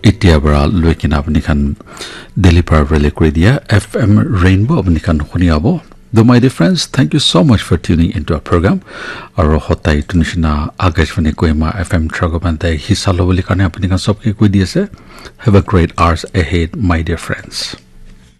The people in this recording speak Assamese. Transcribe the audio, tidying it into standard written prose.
ইতিয়াবৰা লৈকিনা আপুনি খান দিল্লী পাৰভেলে কৰি দিয়া FM Rainbow আপুনি খান শুনি আব Do my dear friends, thank you so much for tuning into our program. Aro hotai tunishna Agashwani Kohima FM Tragobante hisalo boli karne apni kan sabke koi diye se. Have a great hours ahead, my dear friends.